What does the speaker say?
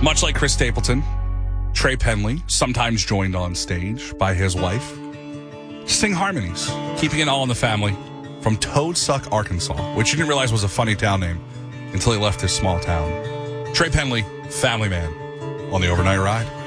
Much like Chris Stapleton, Trey Penley, sometimes joined on stage by his wife, sing harmonies, keeping it all in the family from Toadsuck, Arkansas, which you didn't realize was a funny town name until he left his small town. Trey Penley, family man, on the Overnight Ride.